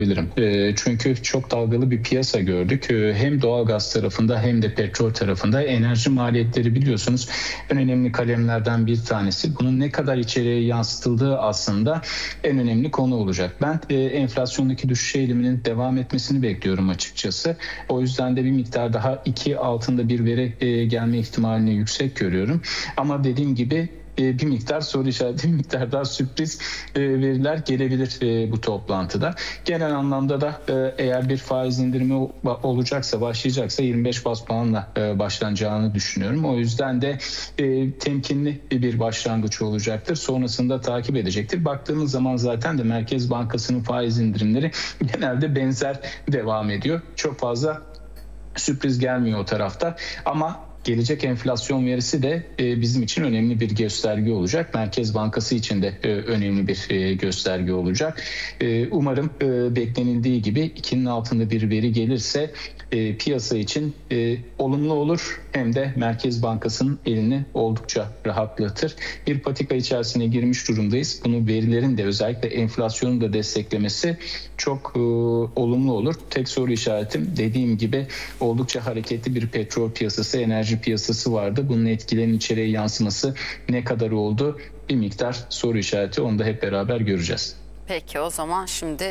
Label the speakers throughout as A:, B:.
A: Bilirim. Çünkü çok dalgalı bir piyasa gördük. Hem doğalgaz tarafında hem de petrol tarafında enerji maliyetleri biliyorsunuz en önemli kalemlerden bir tanesi. Bunun ne kadar içeriye yansıtıldığı aslında en önemli konu olacak. Ben enflasyondaki düşüş eğiliminin devam etmesini bekliyorum açıkçası. O yüzden de bir miktar daha 2 altında bir veri gelme ihtimalini yüksek görüyorum. Ama dediğim gibi bir miktar soru işareti, bir miktar daha sürpriz veriler gelebilir bu toplantıda. Genel anlamda da eğer bir faiz indirimi olacaksa, başlayacaksa 25 baz puanla başlanacağını düşünüyorum. O yüzden de temkinli bir başlangıç olacaktır. Sonrasında takip edecektir. Baktığımız zaman zaten de Merkez Bankası'nın faiz indirimleri genelde benzer devam ediyor. Çok fazla sürpriz gelmiyor o tarafta ama gelecek enflasyon verisi de bizim için önemli bir gösterge olacak. Merkez Bankası için de önemli bir gösterge olacak. Umarım beklenildiği gibi 2'nin altında bir veri gelirse piyasa için olumlu olur. Hem de Merkez Bankası'nın elini oldukça rahatlatır. Bir patika içerisine girmiş durumdayız. Bunu verilerin de özellikle enflasyonun da desteklemesi çok olumlu olur. Tek soru işaretim dediğim gibi oldukça hareketli bir petrol piyasası, enerji piyasası vardı. Bunun etkilerinin içeriye yansıması ne kadar oldu? Bir miktar soru işareti. Onu da hep beraber göreceğiz.
B: Peki o zaman şimdi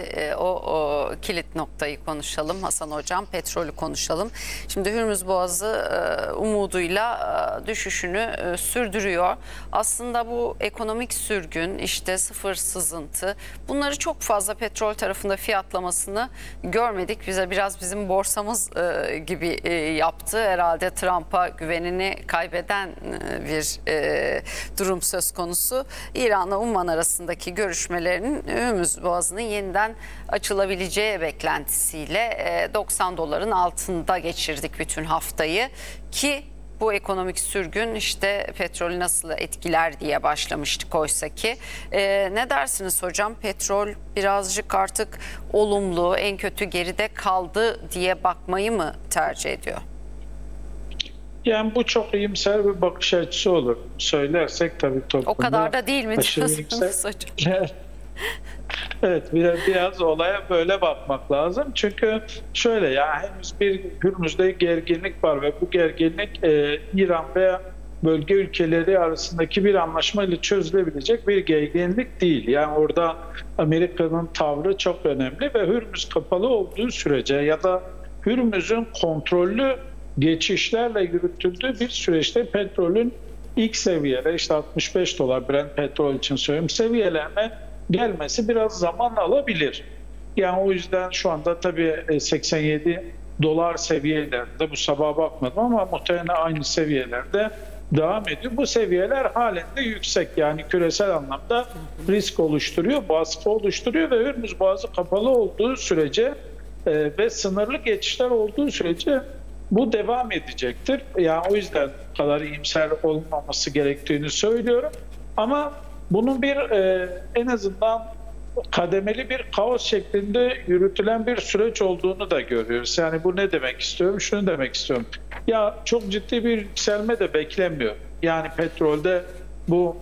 B: o kilit noktayı konuşalım. Hasan Hocam, petrolü konuşalım. Şimdi Hürmüz Boğazı umuduyla düşüşünü sürdürüyor. Aslında bu ekonomik sürgün, işte sıfır sızıntı, bunları çok fazla petrol tarafında fiyatlamasını görmedik. Biraz bizim borsamız gibi yaptı. Herhalde Trump'a güvenini kaybeden bir durum söz konusu. İran'la Umman arasındaki görüşmelerinin Hürmüz Boğazı'nın yeniden açılabileceği beklentisiyle 90 doların altında geçirdik bütün haftayı ki bu ekonomik sürgün işte petrolü nasıl etkiler diye başlamıştık oysa ki. Ne dersiniz hocam? Petrol birazcık artık olumlu, en kötü geride kaldı diye bakmayı mı tercih ediyor?
C: Yani bu çok iyimser bir bakış açısı olur. Söylersek tabii toplumda...
B: O kadar da değil mi diyorsunuz hocam?
C: Evet, biraz olaya böyle bakmak lazım. Çünkü şöyle ya henüz bir Hürmüz'de gerginlik var ve bu gerginlik İran ve bölge ülkeleri arasındaki bir anlaşmayla çözülebilecek bir gerginlik değil. Yani orada Amerika'nın tavrı çok önemli ve Hürmüz kapalı olduğu sürece ya da Hürmüz'ün kontrollü geçişlerle yürütüldüğü bir süreçte petrolün ilk seviyelere işte 65 dolar Brent petrol için söylüyorum seviyelerine gelmesi biraz zaman alabilir. Yani o yüzden şu anda tabii 87 dolar seviyelerinde bu sabah bakmadım ama muhtemelen aynı seviyelerde devam ediyor. Bu seviyeler halen de yüksek yani küresel anlamda risk oluşturuyor, baskı oluşturuyor ve Hürmüz Boğazı kapalı olduğu sürece ve sınırlı geçişler olduğu sürece bu devam edecektir. Yani o yüzden bu kadar iyimser olmaması gerektiğini söylüyorum. Ama bunun bir en azından kademeli bir kaos şeklinde yürütülen bir süreç olduğunu da görüyoruz. Yani bu ne demek istiyorum? Şunu demek istiyorum. Ya çok ciddi bir yükselme de beklemiyor. Yani petrolde bu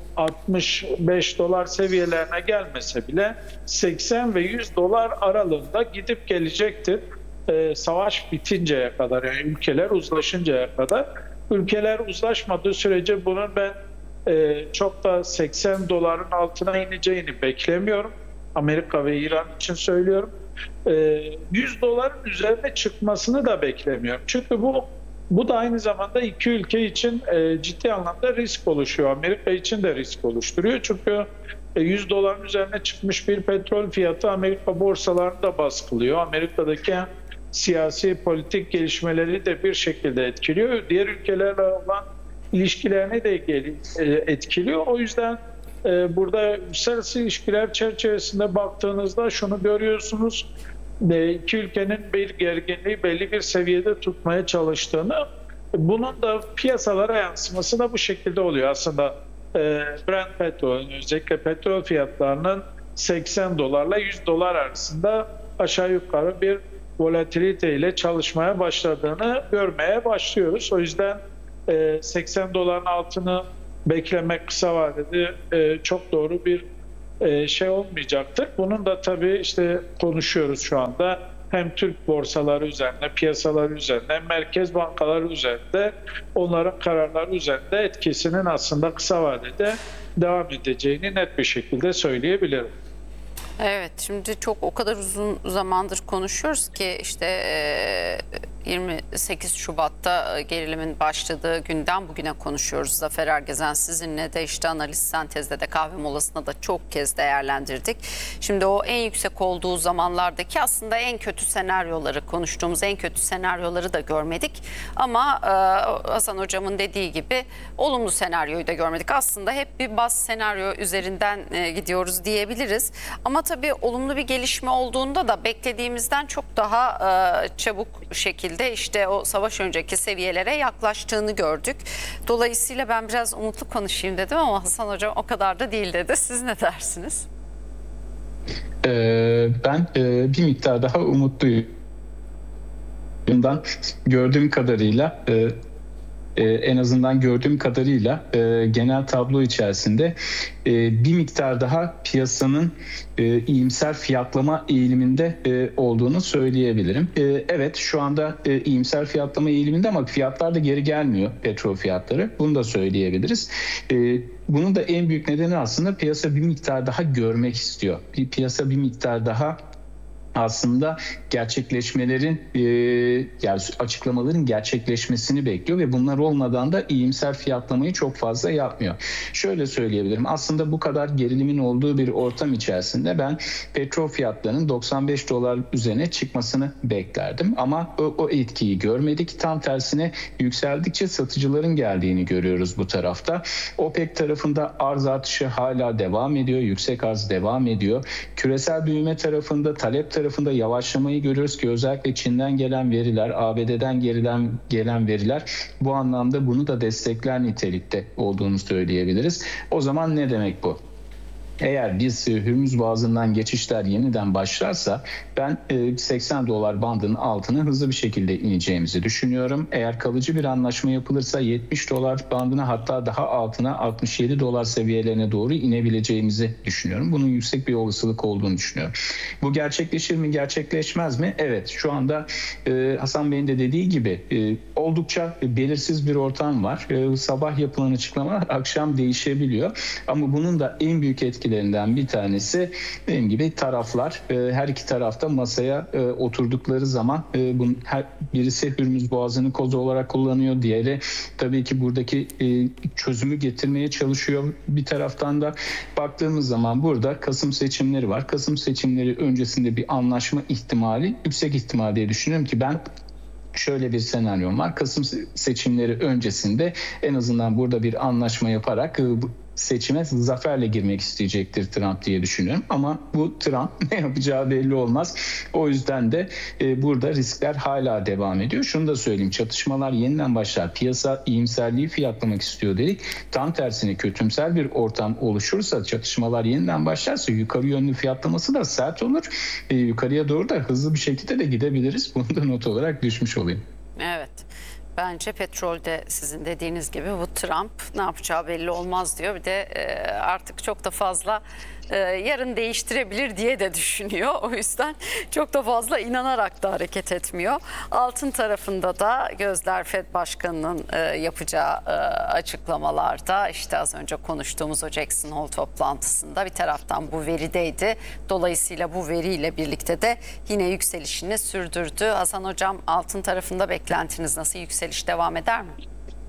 C: 65 dolar seviyelerine gelmese bile 80 ve 100 dolar aralığında gidip gelecektir. Savaş bitinceye kadar yani ülkeler uzlaşıncaya kadar. Ülkeler uzlaşmadığı sürece bunun ben çok da 80 doların altına ineceğini beklemiyorum. Amerika ve İran için söylüyorum. 100 doların üzerine çıkmasını da beklemiyorum. Çünkü bu da aynı zamanda iki ülke için ciddi anlamda risk oluşuyor. Amerika için de risk oluşturuyor. Çünkü 100 doların üzerine çıkmış bir petrol fiyatı Amerika borsalarını da baskılıyor. Amerika'daki siyasi politik gelişmeleri de bir şekilde etkiliyor. Diğer ülkelerle olan ilişkilerini de etkiliyor. O yüzden burada uluslararası ilişkiler çerçevesinde baktığınızda şunu görüyorsunuz. İki ülkenin bir gerginliği belli bir seviyede tutmaya çalıştığını, bunun da piyasalara yansıması da bu şekilde oluyor. Aslında Brent petrolün özellikle petrol fiyatlarının 80 dolarla 100 dolar arasında aşağı yukarı bir volatilite ile çalışmaya başladığını görmeye başlıyoruz. O yüzden 80 doların altını beklemek kısa vadede çok doğru bir şey olmayacaktır. Bunun da tabii işte konuşuyoruz şu anda. Hem Türk borsaları üzerinde, piyasaları üzerinde, hem merkez bankaları üzerinde, onların kararları üzerinde etkisinin aslında kısa vadede devam edeceğini net bir şekilde söyleyebilirim.
B: Evet, şimdi çok o kadar uzun zamandır konuşuyoruz ki işte 28 Şubat'ta gerilimin başladığı günden bugüne konuşuyoruz. Zafer Ergezen sizinle de işte analiz sentezde de kahve molasında da çok kez değerlendirdik. Şimdi o en yüksek olduğu zamanlardaki aslında en kötü senaryoları, konuştuğumuz en kötü senaryoları da görmedik. Ama Hasan Hocam'ın dediği gibi olumlu senaryoyu da görmedik. Aslında hep bir baz senaryo üzerinden gidiyoruz diyebiliriz. Ama tabii olumlu bir gelişme olduğunda da beklediğimizden çok daha çabuk şekilde işte o savaş önceki seviyelere yaklaştığını gördük. Dolayısıyla ben biraz umutlu konuşayım dedim ama Hasan Hocam o kadar da değil dedi. Siz ne dersiniz?
A: Ben bir miktar daha umutluyum. Bundan gördüğüm kadarıyla en azından gördüğüm kadarıyla genel tablo içerisinde bir miktar daha piyasanın iyimser fiyatlama eğiliminde olduğunu söyleyebilirim. Evet, şu anda iyimser fiyatlama eğiliminde ama fiyatlar da geri gelmiyor, petrol fiyatları. Bunu da söyleyebiliriz. Bunun da en büyük nedeni aslında piyasa bir miktar daha görmek istiyor. Piyasa bir miktar daha aslında gerçekleşmelerin yani açıklamaların gerçekleşmesini bekliyor ve bunlar olmadan da iyimser fiyatlamayı çok fazla yapmıyor. Şöyle söyleyebilirim. Aslında bu kadar gerilimin olduğu bir ortam içerisinde ben petrol fiyatlarının 95 dolar üzerine çıkmasını beklerdim. Ama o etkiyi görmedik. Tam tersine yükseldikçe satıcıların geldiğini görüyoruz bu tarafta. OPEC tarafında arz artışı hala devam ediyor. Yüksek arz devam ediyor. Küresel büyüme tarafında, talep tarafında yavaşlamayı görüyoruz ki özellikle Çin'den gelen veriler, ABD'den gelen veriler bu anlamda bunu da destekler nitelikte olduğunu söyleyebiliriz. O zaman ne demek bu? Eğer biz Hürmüz Boğazı'ndan geçişler yeniden başlarsa ben 80 dolar bandının altına hızlı bir şekilde ineceğimizi düşünüyorum. Eğer kalıcı bir anlaşma yapılırsa 70 dolar bandına, hatta daha altına 67 dolar seviyelerine doğru inebileceğimizi düşünüyorum. Bunun yüksek bir olasılık olduğunu düşünüyorum. Bu gerçekleşir mi, gerçekleşmez mi? Evet, şu anda Hasan Bey'in de dediği gibi oldukça belirsiz bir ortam var. Sabah yapılan açıklamalar akşam değişebiliyor. Ama bunun da en büyük etkilerinden bir tanesi benim gibi taraflar. Her iki tarafta masaya oturdukları zaman birisi Hürmüz Boğazı'nı koz olarak kullanıyor. Diğeri tabii ki buradaki çözümü getirmeye çalışıyor. Bir taraftan da baktığımız zaman burada Kasım seçimleri var. Kasım seçimleri öncesinde bir anlaşma ihtimali yüksek ihtimal diye düşünüyorum ki ben şöyle bir senaryom var. Kasım seçimleri öncesinde en azından burada bir anlaşma yaparak seçime zaferle girmek isteyecektir Trump diye düşünüyorum. Ama bu Trump ne yapacağı belli olmaz. O yüzden de burada riskler hala devam ediyor. Şunu da söyleyeyim. Çatışmalar yeniden başlar. Piyasa iyimserliği fiyatlamak istiyor dedik. Tam tersine kötümser bir ortam oluşursa, çatışmalar yeniden başlarsa yukarı yönlü fiyatlaması da sert olur. Yukarıya doğru da hızlı bir şekilde de gidebiliriz. Bunu da not olarak düşmüş olayım.
B: Evet. Bence petrolde sizin dediğiniz gibi bu Trump ne yapacağı belli olmaz diyor. Bir de artık çok da fazla yarın değiştirebilir diye de düşünüyor. O yüzden çok da fazla inanarak da hareket etmiyor. Altın tarafında da gözler Fed Başkanı'nın yapacağı açıklamalarda, işte az önce konuştuğumuz o Jackson Hole toplantısında bir taraftan bu verideydi. Dolayısıyla bu veriyle birlikte de yine yükselişini sürdürdü. Hasan Hocam, altın tarafında beklentiniz nasıl? Yükseliş devam eder mi?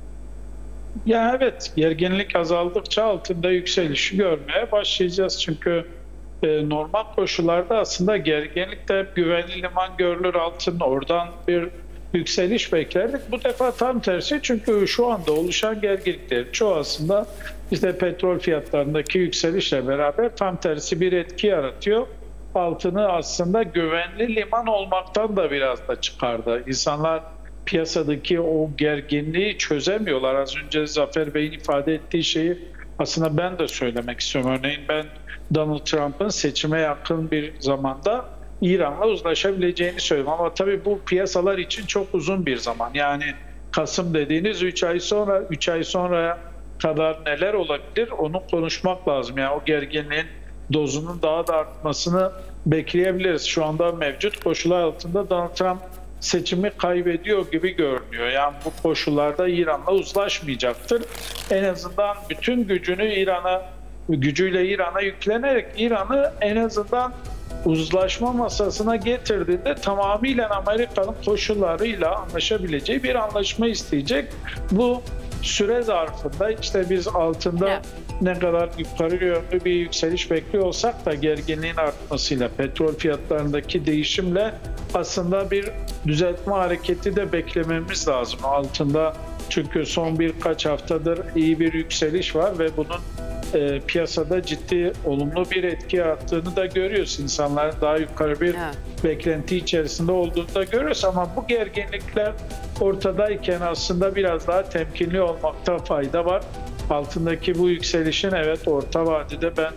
C: Ya evet, gerginlik azaldıkça altında yükselişi görmeye başlayacağız. Çünkü normal koşullarda aslında gerginlikte hep güvenli liman görülür altın. Oradan bir yükseliş beklerdik. Bu defa tam tersi, çünkü şu anda oluşan gerginliklerin çoğu aslında işte petrol fiyatlarındaki yükselişle beraber tam tersi bir etki yaratıyor. Altını aslında güvenli liman olmaktan da biraz da çıkardı. İnsanlar piyasadaki o gerginliği çözemiyorlar. Az önce Zafer Bey'in ifade ettiği şeyi aslında ben de söylemek istiyorum. Örneğin ben Donald Trump'ın seçime yakın bir zamanda İran'la uzlaşabileceğini söylüyorum. Ama tabii bu piyasalar için çok uzun bir zaman. Yani Kasım dediğiniz 3 ay sonra, 3 ay sonraya kadar neler olabilir onu konuşmak lazım. Yani o gerginliğin dozunun daha da artmasını bekleyebiliriz. Şu anda mevcut koşullar altında Donald Trump seçimi kaybediyor gibi görünüyor. Yani bu koşullarda İran'la uzlaşmayacaktır. En azından bütün gücüyle İran'a yüklenerek İran'ı en azından uzlaşma masasına getirdiğinde tamamıyla Amerika'nın koşullarıyla anlaşabileceği bir anlaşma isteyecek. Bu süre zarfında işte biz altında ne kadar yukarı yönlü bir yükseliş bekliyor olsak da gerginliğin artmasıyla, petrol fiyatlarındaki değişimle aslında bir düzeltme hareketi de beklememiz lazım altında. Çünkü son birkaç haftadır iyi bir yükseliş var ve bunun piyasada ciddi olumlu bir etki yarattığını da görüyoruz. İnsanların daha yukarı bir beklenti içerisinde olduğunu da görüyoruz ama bu gerginlikler ortadayken aslında biraz daha temkinli olmakta fayda var. Altındaki bu yükselişin evet orta vadede ben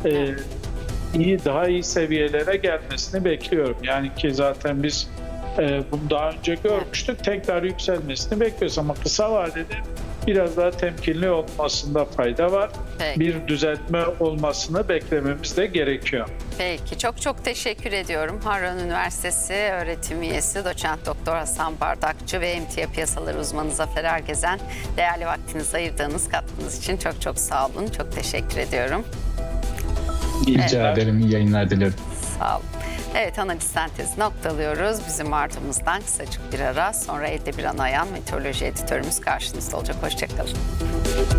C: daha iyi seviyelere gelmesini bekliyorum. Yani ki zaten biz bunu daha önce görmüştük. Tekrar yükselmesini bekliyoruz ama kısa vadede biraz daha temkinli olmasında fayda var.
B: Peki.
C: Bir düzeltme olmasını beklememiz de gerekiyor.
B: Peki, çok teşekkür ediyorum. Harran Üniversitesi öğretim üyesi Doçent Doktor Hasan Bardakçı ve emtia piyasaları uzmanı Zafer Ergezen, değerli vaktinizi ayırdığınız, katkınız için çok sağ olun. Çok teşekkür ediyorum.
A: Rica ederim. İyi yayınlar dilerim.
B: Sağ olun. Evet, analiz sentezi noktalıyoruz. Bizim ardımızdan kısacık bir ara, sonra elde bir anayan meteoroloji editörümüz karşınızda olacak. Hoşçakalın.